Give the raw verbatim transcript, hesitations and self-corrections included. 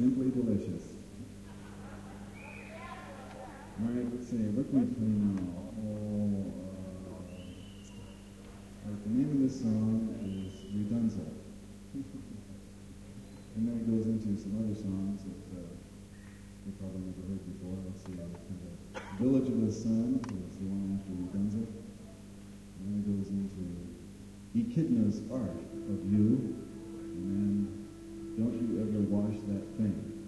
Simply delicious. All right, let's see. What can we play now? Oh, uh, right, the name of this song is Redunza. And then it goes into some other songs that uh, you probably never heard before. Let's see. Uh, Village of the Sun is the one after Redunza. And then it goes into Echidna's Art of You. And then Don't You Ever Wash That Thing.